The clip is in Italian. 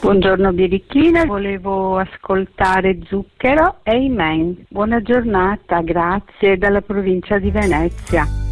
Buongiorno birichina, volevo ascoltare Zucchero e Amen. Buona giornata, grazie, dalla provincia di Venezia.